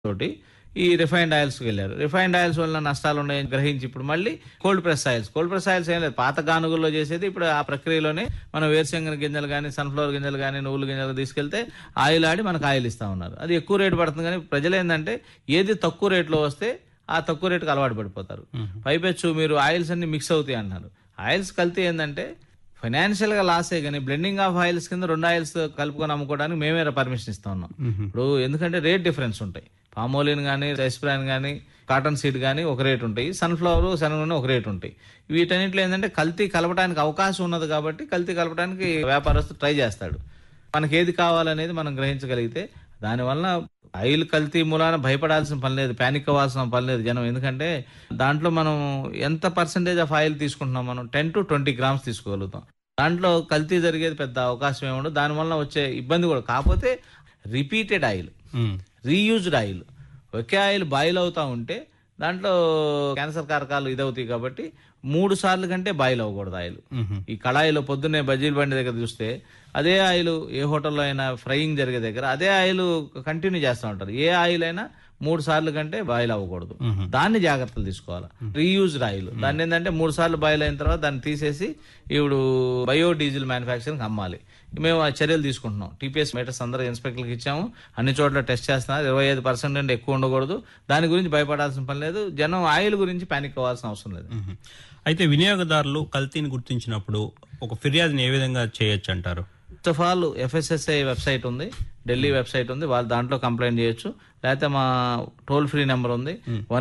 తోటి ఈ రిఫైన్డ్ ఆయిల్స్కి వెళ్ళారు. రిఫైన్డ్ ఆయిల్స్ వల్ల నష్టాలు ఉన్నాయని గ్రహించి ఇప్పుడు మళ్ళీ కోల్డ్ ప్రెస్ ఆయిల్స్ ఏం లేదు, పాత గానుగుల్లో చేసేది ఇప్పుడు ఆ ప్రక్రియలోనే మనం వేరుశనగ గింజలు కానీ సన్ఫ్లవర్ గింజలు కానీ నువ్వుల గింజలు తీసుకెళ్తే ఆయిల్ ఆడి మనకు ఆయిల్ ఇస్తా ఉన్నారు. అది ఎక్కువ రేటు పడుతుంది, కానీ ప్రజలు ఏంటంటే ఏది తక్కువ రేట్లో వస్తే ఆ తక్కువ రేటుకి అలవాటు పడిపోతారు. పైపెచ్చు మీరు ఆయిల్స్ అన్ని మిక్స్ అవుతాయి అంటున్నారు. ఆయిల్స్ కల్తీ ఏంటంటే ఫైనాన్షియల్ గా లాసే, కానీ బ్లెండింగ్ ఆఫ్ ఆయిల్స్ కింద 2 ఆయిల్స్ కలుపుకొని అమ్ముకోవడానికి మేమే పర్మిషన్ ఇస్తా ఉన్నాం. ఇప్పుడు ఎందుకంటే రేట్ డిఫరెన్స్ ఉంటాయి. పామోలిన్ కానీ రైస్ బ్రాన్ కానీ కాటన్ సీడ్ కానీ ఒక రేట్ ఉంటాయి, సన్ఫ్లవర్ శనగ ఒక రేట్ ఉంటాయి. వీటన్నిటిలో ఏంటంటే కల్తీ కలపడానికి అవకాశం ఉన్నది కాబట్టి కల్తీ కలపడానికి వ్యాపారస్తు ట్రై చేస్తాడు. మనకి ఏది కావాలనేది మనం గ్రహించగలిగితే దానివల్ల ఆయిల్ కల్తీ మూలాన భయపడాల్సిన పని లేదు, ప్యానిక్ అవ్వాల్సిన పని లేదు జనం. ఎందుకంటే దాంట్లో మనం ఎంత పర్సెంటేజ్ ఆఫ్ ఆయిల్ తీసుకుంటున్నాం, మనం 10 to 20 grams తీసుకోగలుగుతాం. దాంట్లో కల్తీ జరిగేది పెద్ద అవకాశం ఏముండదు. దానివల్ల వచ్చే ఇబ్బంది కూడా కాకపోతే రిపీటెడ్ ఆయిల్, రీయూజ్డ్ ఆయిల్, ఒకే ఆయిల్ బాయిల్ అవుతా ఉంటే దాంట్లో క్యాన్సర్ కారకాలు ఇదవుతాయి. కాబట్టి 3 సార్లు కంటే బాయిల్ అవ్వకూడదు ఆయిల్. ఈ కళాయిలో పొద్దున్నే బజ్జీల బండి దగ్గర చూస్తే అదే ఆయిల్ ఏ హోటల్లో అయినా ఫ్రైయింగ్ జరిగే దగ్గర అదే ఆయిల్ కంటిన్యూ చేస్తూ ఉంటారు. ఏ ఆయిల్ అయినా 3 సార్లు కంటే బాయిల్ అవ్వకూడదు. దాన్ని జాగ్రత్తలు తీసుకోవాలి. రీయూజ్డ్ ఆయిల్ దాన్ని ఏంటంటే 3 సార్లు బాయిల్ అయిన తర్వాత దాన్ని తీసేసి ఇప్పుడు బయోడీజిల్ మ్యానుఫ్యాక్చరింగ్ అమ్మాలి. మేము ఆ చర్యలు తీసుకుంటున్నాం. టీపీఎస్ మీటర్స్ అందరూ ఇన్స్పెక్టర్లకు ఇచ్చాము, అన్ని చోట్ల టెస్ట్ చేస్తున్నారు. 25% అంటే ఎక్కువ ఉండకూడదు. దాని గురించి భయపడాల్సిన పని లేదు. జనం ఆయిల్ గురించి పానిక్ అవ్వాల్సిన అవసరం లేదు. అయితే వినియోగదారులు కల్తీని గుర్తించినప్పుడు ఒక ఫిర్యాదుని ఏ విధంగా చేయొచ్చు అంటారు? First of all FSSAI website ఉంది, ఢిల్లీ వెబ్సైట్ ఉంది, వాళ్ళు దాంట్లో కంప్లైంట్ చేయొచ్చు. లేకపోతే మా టోల్ ఫ్రీ నెంబర్ ఉంది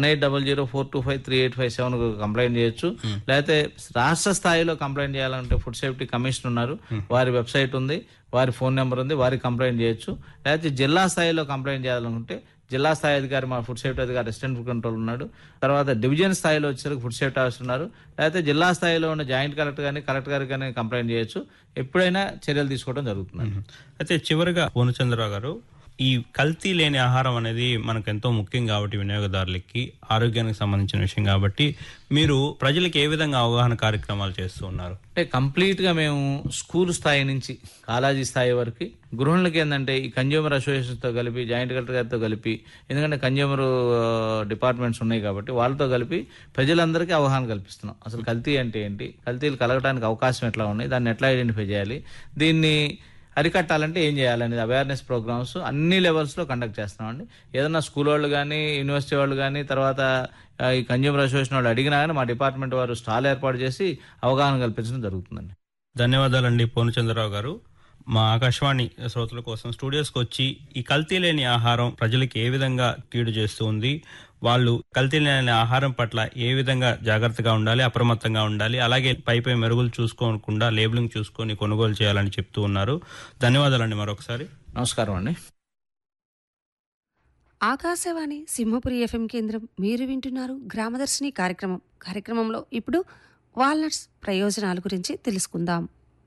180042538557 కంప్లైంట్ చేయొచ్చు. లేకపోతే రాష్ట్ర స్థాయిలో కంప్లైంట్ చేయాలంటే ఫుడ్ సేఫ్టీ కమిషన్ ఉన్నారు, వారి వెబ్సైట్ ఉంది, వారి ఫోన్ నెంబర్ ఉంది, వారికి కంప్లైంట్ చేయొచ్చు. లేకపోతే జిల్లా స్థాయిలో కంప్లైంట్ చేయాలనుకుంటే జిల్లా స్థాయి అధికారి మా ఫుడ్ సేఫ్టీ అధికారి అసిస్టెంట్ ఫుడ్ కంట్రోల్ ఉన్నాడు. తర్వాత డివిజన్ స్థాయిలో వచ్చేసరికి ఫుడ్ సేఫ్టీ ఆఫీసర్ ఉన్నారు. లేకపోతే జిల్లా స్థాయిలో ఉన్న జాయింట్ కలెక్టర్ కానీ కలెక్టర్ గారికి కానీ కంప్లైంట్ చేయొచ్చు. ఎప్పుడైనా చర్యలు తీసుకోవడం జరుగుతుంది. అయితే చివరిగా పూర్ణచంద్రరావు గారు, ఈ కల్తీ లేని ఆహారం అనేది మనకు ఎంతో ముఖ్యం కాబట్టి వినియోగదారులకి ఆరోగ్యానికి సంబంధించిన విషయం కాబట్టి మీరు ప్రజలకు ఏ విధంగా అవగాహన కార్యక్రమాలు చేస్తూ ఉన్నారు? అంటే కంప్లీట్ గా మేము స్కూల్ స్థాయి నుంచి కాలేజీ స్థాయి వరకు గృహిణులకి ఏంటంటే ఈ కన్జ్యూమర్ అసోసియేషన్స్ తో కలిపి జాయింట్ కలెక్టర్ గారితో కలిపి, ఎందుకంటే కన్జ్యూమర్ డిపార్ట్మెంట్స్ ఉన్నాయి కాబట్టి వాళ్ళతో కలిపి ప్రజలందరికీ అవగాహన కల్పిస్తున్నాం. అసలు కల్తీ అంటే ఏంటి, కల్తీలు కలగడానికి అవకాశం ఎట్లా ఉన్నాయి, దాన్ని ఎట్లా ఐడెంటిఫై చేయాలి, దీన్ని అరికట్టాలంటే ఏం చేయాలనేది అవేర్నెస్ ప్రోగ్రామ్స్ అన్ని లెవెల్స్ లో కండక్ట్ చేస్తున్నామండి. ఏదన్నా స్కూల్ వాళ్ళు కానీ యూనివర్సిటీ వాళ్ళు కానీ తర్వాత ఈ కన్జ్యూమర్ అసోసియేషన్ వాళ్ళు అడిగినా కానీ మా డిపార్ట్మెంట్ వారు స్టాల్ ఏర్పాటు చేసి అవగాహన కల్పించడం జరుగుతుందండి. ధన్యవాదాలండి పూర్ణచంద్రరావు గారు. మా ఆకాశవాణి శ్రోతల కోసం స్టూడియోస్కి వచ్చి ఈ కల్తీ లేని ఆహారం ప్రజలకు ఏ విధంగా కీడు చేస్తూ ఉంది, వాళ్ళు కల్తీ లేని ఆహారం పట్ల ఏ విధంగా జాగ్రత్తగా ఉండాలి, అప్రమత్తంగా ఉండాలి, అలాగే పై మెరుగులు చూసుకోకుండా లేబులింగ్ చూసుకొని కొనుగోలు చేయాలని చెప్తూ ఉన్నారు. ధన్యవాదాలండి మరొకసారి. నమస్కారం అండి. ఆకాశవాణి సింహపురి FM కేంద్రం. మీరు వింటున్నారు గ్రామదర్శిని కార్యక్రమంలో ఇప్పుడు వాల్నట్స్ ప్రయోజనాల గురించి తెలుసుకుందాం.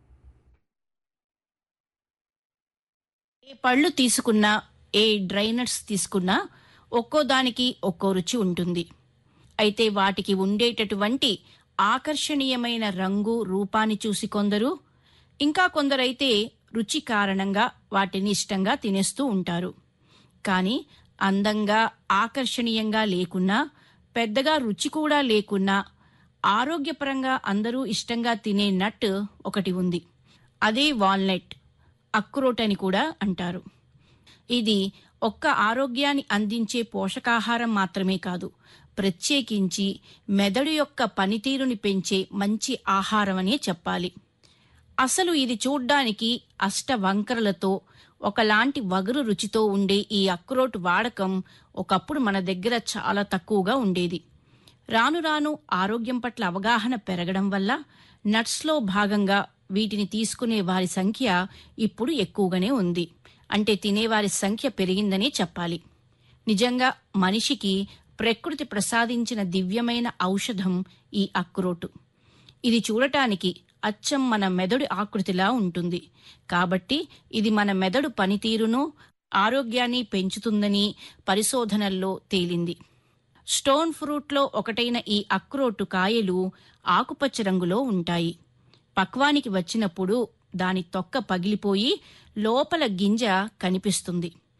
ఏ పళ్ళు తీసుకున్నా, ఏ డ్రై నట్స్ తీసుకున్నా ఒక్కో దానికి ఒక్కో రుచి ఉంటుంది. అయితే వాటికి ఉండేటటువంటి ఆకర్షణీయమైన రంగు రూపాన్ని చూసి కొందరు, ఇంకా కొందరైతే రుచి కారణంగా వాటిని ఇష్టంగా తినేస్తూ ఉంటారు. కానీ అందంగా ఆకర్షణీయంగా లేకున్నా, పెద్దగా రుచి కూడా లేకున్నా ఆరోగ్యపరంగా అందరూ ఇష్టంగా తినే నట్ ఒకటి ఉంది. అదే వాల్నట్, అక్రోట్ అని కూడా అంటారు. ఇది ఒక్క ఆరోగ్యాన్ని అందించే పోషకాహారం మాత్రమే కాదు, ప్రత్యేకించి మెదడు యొక్క పనితీరుని పెంచే మంచి ఆహారం అనే చెప్పాలి. అసలు ఇది చూడ్డానికి అష్టవంకరలతో ఒకలాంటి వగరు రుచితో ఉండే ఈ అక్రోట్ వాడకం ఒకప్పుడు మన దగ్గర చాలా తక్కువగా ఉండేది. రాను రాను ఆరోగ్యం పట్ల అవగాహన పెరగడం వల్ల నట్స్లో భాగంగా వీటిని తీసుకునే వారి సంఖ్య ఇప్పుడు ఎక్కువగానే ఉంది. అంటే తినేవారి సంఖ్య పెరిగిందనే చెప్పాలి. నిజంగా మనిషికి ప్రకృతి ప్రసాదించిన దివ్యమైన ఔషధం ఈ అక్రోటు. ఇది చూడటానికి అచ్చం మన మెదడు ఆకృతిలా ఉంటుంది. కాబట్టి ఇది మన మెదడు పనితీరును, ఆరోగ్యాన్ని పెంచుతుందని పరిశోధనల్లో తేలింది. స్టోన్ ఫ్రూట్లో ఒకటైన ఈ అక్రోటు కాయలు ఆకుపచ్చ రంగులో ఉంటాయి. పక్వానికి వచ్చినప్పుడు దాని తొక్క పగిలిపోయి లోపల గింజ కనిపిస్తుంది.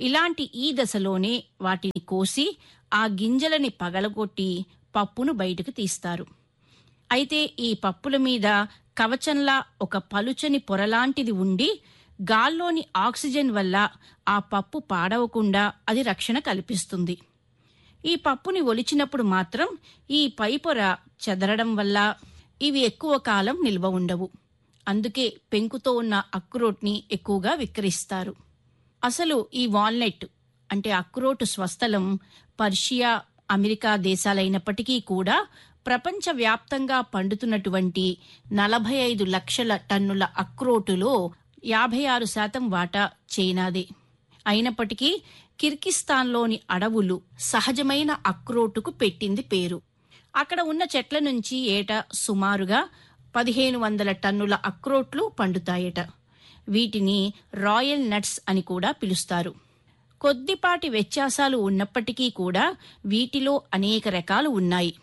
ఇలాంటి ఈ దశలోనే వాటిని కోసి ఆ గింజలని పగలగొట్టి పప్పును బయటకు తీస్తారు. అయితే ఈ పప్పుల మీద కవచంలా ఒక పలుచని పొరలాంటిది ఉండి గాల్లోని ఆక్సిజన్ వల్ల ఆ పప్పు పాడవకుండా అది రక్షణ కల్పిస్తుంది. ఈ పప్పుని ఒలిచినప్పుడు మాత్రం ఈ పైపొర చెదరడం వల్ల ఇవి ఎక్కువ కాలం నిల్వ ఉండవు. అందుకే పెంకుతో ఉన్న అక్రోట్ని ఎక్కువగా విక్రయిస్తారు. అసలు ఈ వాల్నట్ అంటే అక్రోటు స్వస్థలం పర్షియా, అమెరికా దేశాలైనప్పటికీ కూడా ప్రపంచవ్యాప్తంగా పండుతున్నటువంటి 45 లక్షల టన్నుల అక్రోటులో 56% వాటా చైనాదే. అయినప్పటికీ కిర్గిస్తాన్లోని అడవులు సహజమైన అక్రోటుకు పెట్టింది పేరు. అక్కడ ఉన్న చెట్ల నుంచి ఏటా సుమారుగా 1500 టన్నుల అక్రోట్లు పండుతాయట. వీటిని రాయల్ నట్స్ అని కూడా పిలుస్తారు. కొద్దిపాటి వ్యత్యాసాలు ఉన్నప్పటికీ కూడా వీటిలో అనేక రకాలు ఉన్నాయి.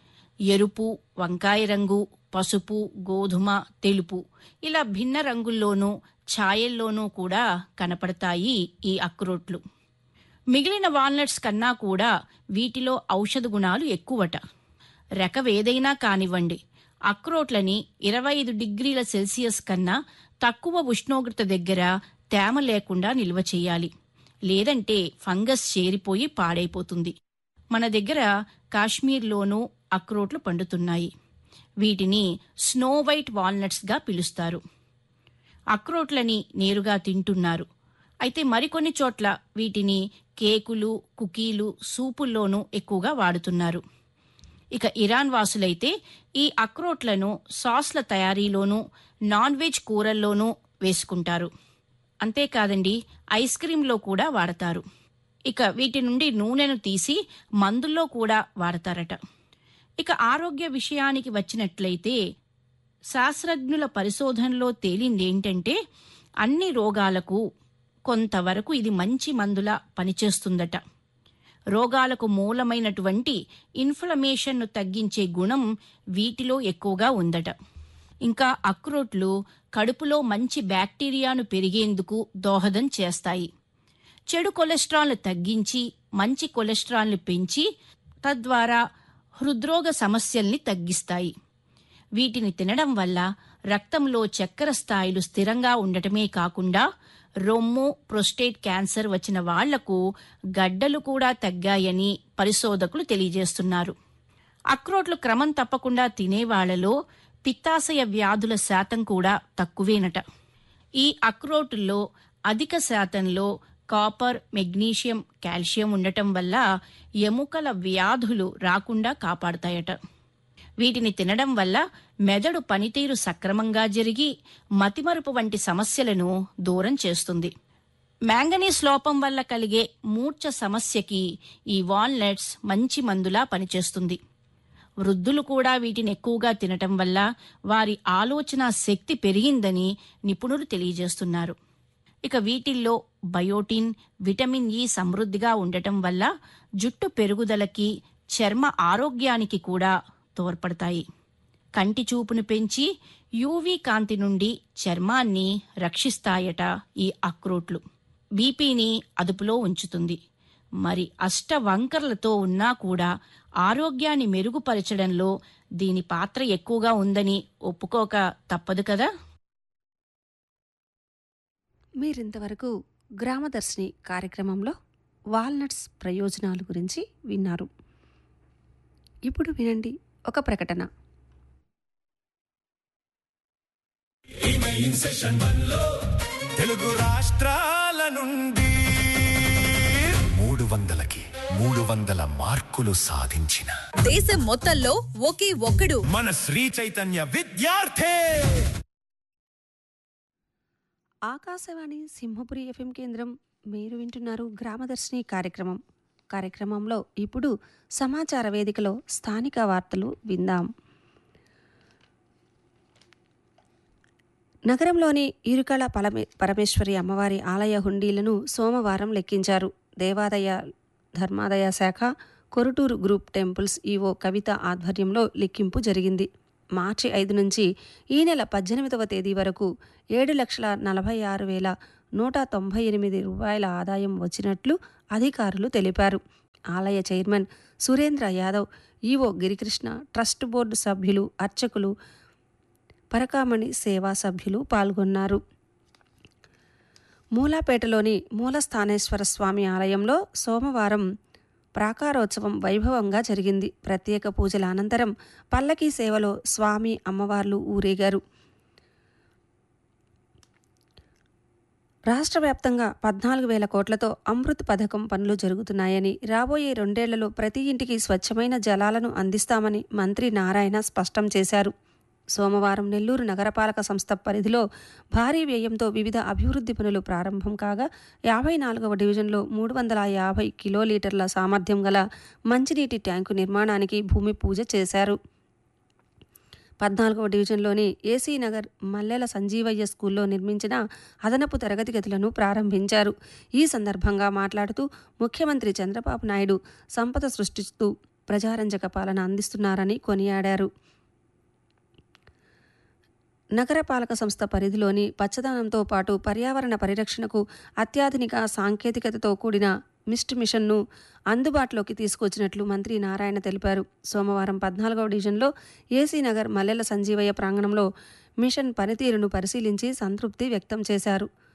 ఎరుపు, వంకాయ రంగు, పసుపు, గోధుమ, తెలుపు ఇలా భిన్న రంగుల్లోనూ ఛాయల్లోనూ కూడా కనపడతాయి ఈ అక్రోట్లు. మిగిలిన వాల్నట్స్ కన్నా కూడా వీటిలో ఔషధ గుణాలు ఎక్కువట. రకవేదైనా కానివ్వండి, అక్రోట్లని 25 డిగ్రీల సెల్సియస్ కన్నా తక్కువ ఉష్ణోగ్రత దగ్గర తేమ లేకుండా నిల్వ చేయాలి. లేదంటే ఫంగస్ చేరిపోయి పాడైపోతుంది. మన దగ్గర కాశ్మీర్లోనూ అక్రోట్లు పండుతున్నాయి. వీటిని స్నో వైట్ వాల్నట్స్గా పిలుస్తారు. అక్రోట్లని నేరుగా తింటున్నారు. అయితే మరికొన్ని చోట్ల వీటిని కేకులు, కుకీలు, సూపుల్లోనూ ఎక్కువగా వాడుతున్నారు. ఇక ఇరాన్ వాసులైతే ఈ అక్రోట్లను సాస్ల తయారీలోనూ నాన్ వెజ్ కూరల్లోనూ వేసుకుంటారు. అంతేకాదండి, ఐస్ క్రీంలో కూడా వాడతారు. ఇక వీటి నుండి నూనెను తీసి మందుల్లో కూడా వాడతారట. ఇక ఆరోగ్య విషయానికి వచ్చినట్లయితే శాస్త్రజ్ఞుల పరిశోధనలో తేలిందేంటంటే అన్ని రోగాలకు కొంతవరకు ఇది మంచి మందులా పనిచేస్తుందట. రోగాలకు మూలమైనటువంటి ఇన్ఫ్లమేషన్ను తగ్గించే గుణం వీటిలో ఎక్కువగా ఉందట. ఇంకా అక్రోట్లు కడుపులో మంచి బ్యాక్టీరియాను పెరిగేందుకు దోహదం చేస్తాయి. చెడు కొలెస్ట్రాల్ను తగ్గించి మంచి కొలెస్ట్రాల్ను పెంచి తద్వారా హృద్రోగ సమస్యల్ని తగ్గిస్తాయి. వీటిని తినడం వల్ల రక్తంలో చక్కెర స్థాయిలు స్థిరంగా ఉండటమే కాకుండా రొమ్ము, ప్రోస్టేట్ క్యాన్సర్ వచ్చిన వాళ్లకు గడ్డలు కూడా తగ్గాయని పరిశోధకులు తెలియజేస్తున్నారు. అక్రోట్లు క్రమం తప్పకుండా తినేవాళ్లలో పిత్తాశయ వ్యాధుల శాతం కూడా తక్కువేనట. ఈ అక్రోటుల్లో అధిక శాతంలో కాపర్, మెగ్నీషియం, కాల్షియం ఉండటం వల్ల ఎముకల వ్యాధులు రాకుండా కాపాడతాయట. వీటిని తినడం వల్ల మెదడు పనితీరు సక్రమంగా జరిగి మతిమరుపు వంటి సమస్యలను దూరం చేస్తుంది. మ్యాంగనీస్ లోపం వల్ల కలిగే మూర్ఛ సమస్యకి ఈ వాల్నట్స్ మంచి మందులా పనిచేస్తుంది. వృద్ధులు కూడా వీటిని ఎక్కువగా తినటం వల్ల వారి ఆలోచన శక్తి పెరిగిందని నిపుణులు తెలియజేస్తున్నారు. ఇక వీటిల్లో బయోటిన్, విటమిన్ ఇ సమృద్ధిగా ఉండటం వల్ల జుట్టు పెరుగుదలకి, చర్మ ఆరోగ్యానికి కూడా తోడ్పడతాయి. కంటి చూపును పెంచి యూవీ కాంతి నుండి చర్మాన్ని రక్షిస్తాయట ఈ అక్రోట్లు. బీపీని అదుపులో ఉంచుతుంది. మరి అష్టవంకర్లతో ఉన్నా కూడా ఆరోగ్యాన్ని మెరుగుపరచడంలో దీని పాత్ర ఎక్కువగా ఉందని ఒప్పుకోక తప్పదు కదా. మీరింతవరకు గ్రామదర్శిని కార్యక్రమంలో వాల్నట్స్ ప్రయోజనాల గురించి విన్నారు. ఇప్పుడు వినండి ఒక ప్రకటన. తెలుగు రాష్ట్రాల నుండి 300కి 300 మార్కులు సాధించిన దేశం మొత్తంలో ఒకే ఒక్కడు మన శ్రీ చైతన్య విద్యార్థి. ఆకాశవాణి సింహపురి ఎఫ్ఎం కేంద్రం. మీరు వింటున్నారు గ్రామదర్శిని కార్యక్రమంలో ఇప్పుడు సమాచార వేదికలో స్థానిక వార్తలు విందాం. నగరంలోని ఇరుకళ పరమేశ్వరి అమ్మవారి ఆలయ హుండీలను సోమవారం లెక్కించారు. దేవాదాయ ధర్మాదాయ శాఖ కొరుటూరు గ్రూప్ టెంపుల్స్ ఈవో కవిత ఆధ్వర్యంలో లెక్కింపు జరిగింది. మార్చి 5 నుంచి ఈ నెల 18వ తేదీ వరకు 7,46,1 రూ. 198 ఆదాయం వచ్చినట్లు అధికారులు తెలిపారు. ఆలయ chairman Surendra Yadav, EO Girikrishna, trust board సభ్యులు, అర్చకులు, పరకామణి సేవా సభ్యులు పాల్గొన్నారు. మూలాపేటలోని మూలస్థానేశ్వర స్వామి ఆలయంలో సోమవారం ప్రాకారోత్సవం వైభవంగా జరిగింది. ప్రత్యేక పూజల అనంతరం పల్లకీ సేవలో స్వామి, అమ్మవార్లు ఊరేగారు. రాష్ట్ర వ్యాప్తంగా 14,000 కోట్లతో అమృత్ పథకం పనులు జరుగుతున్నాయని, రాబోయే 2 ఏళ్లలో ప్రతి ఇంటికి స్వచ్ఛమైన జలాలను అందిస్తామని మంత్రి నారాయణ స్పష్టం చేశారు. సోమవారం నెల్లూరు నగరపాలక సంస్థ పరిధిలో భారీ వ్యయంతో వివిధ అభివృద్ధి పనులు ప్రారంభం కాగా 54వ డివిజన్లో 350 కిలోలీటర్ల సామర్థ్యం గల మంచినీటి ట్యాంకు నిర్మాణానికి భూమి పూజ చేశారు. 14వ డివిజన్లోని ఏసీ నగర్ మల్లెల సంజీవయ్య స్కూల్లో నిర్మించిన అదనపు తరగతి గదులను ప్రారంభించారు. ఈ సందర్భంగా మాట్లాడుతూ ముఖ్యమంత్రి చంద్రబాబు నాయుడు సంపద సృష్టిస్తూ ప్రజారంజక పాలన అందిస్తున్నారని కొనియాడారు. నగరపాలక సంస్థ పరిధిలోని పచ్చదనంతో పాటు పర్యావరణ పరిరక్షణకు అత్యాధునిక సాంకేతికతతో కూడిన మిస్ట్ మిషన్ను అందుబాటులోకి తీసుకొచ్చినట్లు మంత్రి నారాయణ తెలిపారు. సోమవారం 14వ డివిజన్లో ఏసీ నగర్ మల్లెల సంజీవయ్య ప్రాంగణంలో మిషన్ పనితీరును పరిశీలించి సంతృప్తి వ్యక్తం చేశారు.